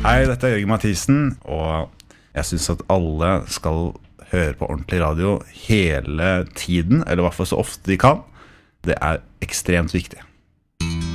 Hei, dette Jørgen Mathisen, og jeg synes at alle skal høre på ordentlig radio hele tiden, eller I hvert fall så ofte de kan. Det ekstremt viktig.